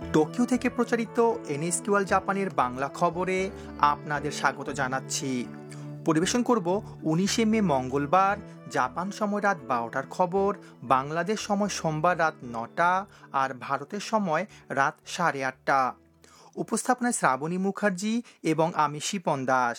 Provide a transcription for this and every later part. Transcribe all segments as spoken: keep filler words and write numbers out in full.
Tokyo থেকে প্রচারিত এনএসকিউএল জাপানের বাংলা খবরে আপনাদের স্বাগত জানাচ্ছি। পরিবেশন করব উনিশে মে মঙ্গলবার জাপান সময় রাত বারোটার খবর, বাংলাদেশ সময় সোমবার রাত নটা আর ভারতের সময় রাত সাড়ে আটটা। উপস্থাপনায় শ্রাবণী মুখার্জি এবং আমি শিপন দাস।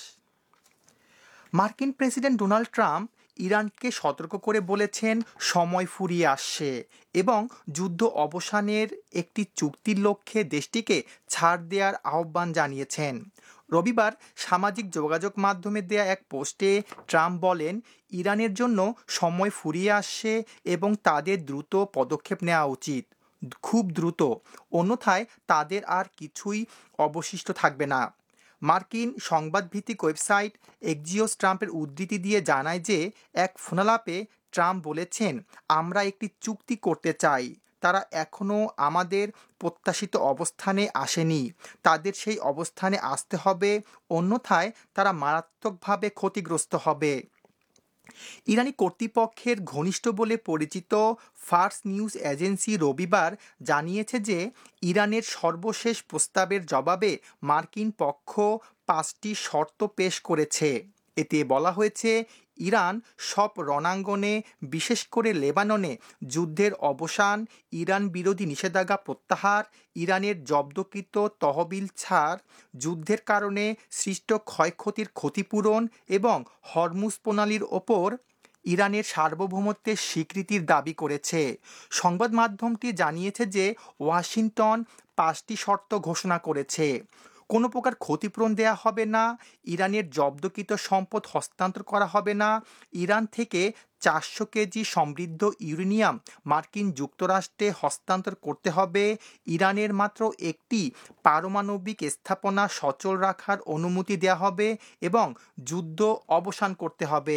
মার্কিন প্রেসিডেন্ট ডোনাল্ড ট্রাম্প ইরানকে সতর্ক করে বলেছেন সময় ফুরিয়ে আসছে এবং যুদ্ধ অবসানের একটি চুক্তির লক্ষ্যে দেশটিকে ছাড় দেওয়ার আহ্বান জানিয়েছেন। রবিবার সামাজিক যোগাযোগ মাধ্যমে দেয়া এক পোস্টে ট্রাম্প বলেন, ইরানের জন্য সময় ফুরিয়ে আসছে এবং তাদের দ্রুত পদক্ষেপ নেওয়া উচিত, খুব দ্রুত, অন্যথায় তাদের আর কিছুই অবশিষ্ট থাকবে না। মার্কিন সংবাদভিত্তিক ওয়েবসাইট এক্সিওস ট্রাম্পের উদ্ধৃতি দিয়ে জানায় যে এক ফোনালাপে ট্রাম্প বলেছেন, আমরা একটি চুক্তি করতে চাই, তারা এখনও আমাদের প্রত্যাশিত অবস্থানে আসেনি, তাদের সেই অবস্থানে আসতে হবে, অন্যথায় তারা মারাত্মকভাবে ক্ষতিগ্রস্ত হবে। ইরানি কর্তৃপক্ষের ঘনিষ্ঠ বলে পরিচিত ফার্স নিউজ এজেন্সি রবিবার জানিয়েছে যে ইরানের সর্বশেষ প্রস্তাবের জবাবে মার্কিন পক্ষ পাঁচটি শর্ত পেশ করেছে। এতে বলা হয়েছে, ইরান সব রণাঙ্গনে, বিশেষ করে লেবাননে যুদ্ধের অবসান, ইরান বিরোধী নিষেধাজ্ঞা প্রত্যাহার, ইরানের জব্দকৃত তহবিল ছাড়, যুদ্ধের কারণে সৃষ্ট ক্ষয়ক্ষতির ক্ষতিপূরণ এবং হরমুজ প্রণালীর ওপর ইরানের সার্বভৌমত্বের স্বীকৃতির দাবি করেছে। সংবাদ মাধ্যমটি জানিয়েছে যে ওয়াশিংটন পাঁচটি শর্ত ঘোষণা করেছে। কোনো প্রকার ক্ষতিপূরণ দেয়া হবে না, ইরানের জব্দকৃত সম্পদ হস্তান্তর করা হবে না, ইরান থেকে চারশো কেজি সমৃদ্ধ ইউরেনিয়াম মার্কিন যুক্তরাষ্ট্রে হস্তান্তর করতে হবে, ইরানের মাত্র একটি পারমাণবিক স্থাপনা সচল রাখার অনুমতি দেয়া হবে এবং যুদ্ধ অবসান করতে হবে।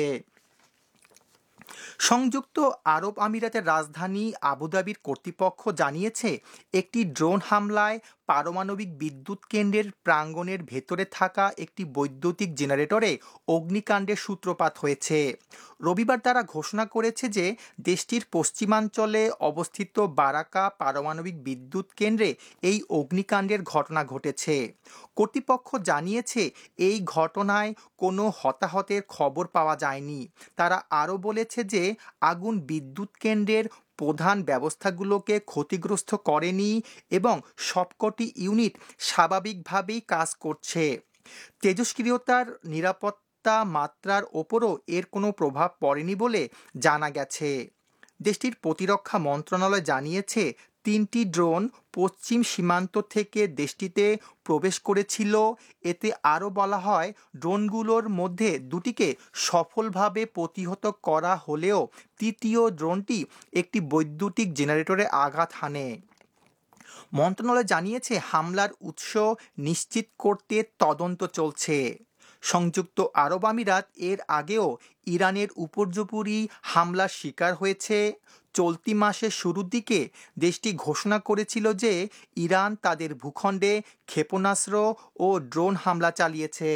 সংযুক্ত আরব আমিরাতের রাজধানী আবুধাবির কর্তৃপক্ষ জানিয়েছে, একটি ড্রোন হামলায় পারমাণবিক বিদ্যুৎ কেন্দ্রের প্রাঙ্গণের ভেতরে থাকা একটি বৈদ্যুতিক জেনারেটরে অগ্নিকাণ্ডের সূত্রপাত হয়েছে। রবিবার তারা ঘোষণা করেছে যে দেশটির পশ্চিমাঞ্চলে অবস্থিত বারাকা পারমাণবিক বিদ্যুৎ কেন্দ্রে এই অগ্নিকাণ্ডের ঘটনা ঘটেছে। কর্তৃপক্ষ জানিয়েছে, এই ঘটনায় কোনো হতাহতের খবর পাওয়া যায়নি। তারা আরও বলেছে যে আগুন বিদ্যুৎ কেন্দ্রের প্রধান ব্যবস্থাগুলোকে ক্ষতিগ্রস্ত করেনি এবং সবকটি ইউনিট স্বাভাবিকভাবেই কাজ করছে। তেজস্ক্রিয়তার নিরাপত্তা মাত্রার ওপরও এর কোনো প্রভাব পড়েনি বলে জানা গেছে। দেশটির প্রতিরক্ষা মন্ত্রণালয় জানিয়েছে, তিনটি ড্রোন পশ্চিম সীমান্ত থেকে দেশটিতে প্রবেশ করেছিল। এতে আরও বলা হয়, ড্রোনগুলোর মধ্যে দুটিকে সফলভাবে প্রতিহত করা হলেও তৃতীয় ড্রোনটি একটি বৈদ্যুতিক জেনারেটরে আঘাত হানে। মন্ত্রণালয় জানিয়েছে, হামলার উৎস নিশ্চিত করতে তদন্ত চলছে। সংযুক্ত আরব আমিরাত এর আগেও ইরানের উপর্যুপরি হামলার শিকার হয়েছে। চলতি মাসের শুরুর দিকে দেশটি ঘোষণা করেছিল যে ইরান তাদের ভূখণ্ডে ক্ষেপণাস্ত্র ও ড্রোন হামলা চালিয়েছে।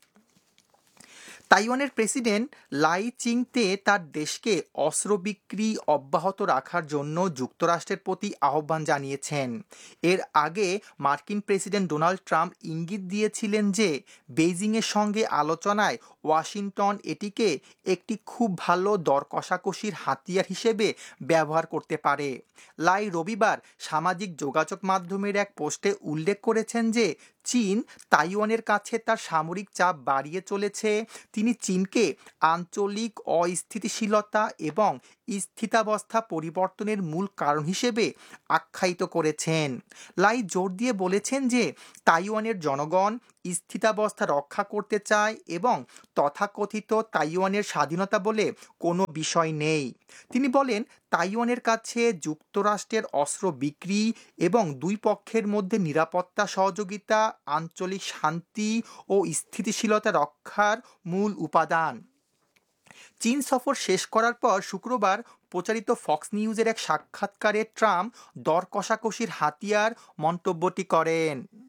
তাইওয়ানের প্রেসিডেন্ট লাই চিং-তে তার দেশকে অস্ত্র বিক্রি অব্যাহত রাখার জন্য যুক্তরাষ্ট্রের প্রতি আহ্বান জানিয়েছেন। এর আগে মার্কিন প্রেসিডেন্ট ডোনাল্ড ট্রাম্প ইঙ্গিত দিয়েছিলেন যে বেইজিংয়ের সঙ্গে আলোচনায় ওয়াশিংটন এটিকে একটি খুব ভালো দর কষাকষির হাতিয়ার হিসেবে ব্যবহার করতে পারে। লাই রবিবার সামাজিক যোগাযোগ মাধ্যমের এক পোস্টে উল্লেখ করেছেন যে চীন তাইওয়ানের কাছে তার সামরিক চাপ বাড়িয়ে চলেছে। তিনি চীনকে আঞ্চলিক অস্থিতিশীলতা এবং স্থিতাবস্থা পরিবর্তনের মূল কারণ হিসেবে আখ্যায়িত করেছেন। লাই জোর দিয়ে বলেছেন যে তাইওয়ানের জনগণ স্থিতাবস্থা রক্ষা করতে চায় এবং তথাকথিত তাইওয়ানের স্বাধীনতা বলে কোনো বিষয় নেই। তিনি বলেন, তাইওয়ানের কাছে যুক্তরাষ্ট্রের অস্ত্র বিক্রি এবং দুই পক্ষের মধ্যে নিরাপত্তা সহযোগিতা আঞ্চলিক শান্তি ও স্থিতিশীলতা রক্ষার মূল উপাদান। চীন সফর শেষ করার পর শুক্রবার প্রচারিত ফক্স নিউজের এক সাক্ষাৎকারে ট্রাম্প দর কষাকষির হাতিয়ার মন্তব্যটি করেন।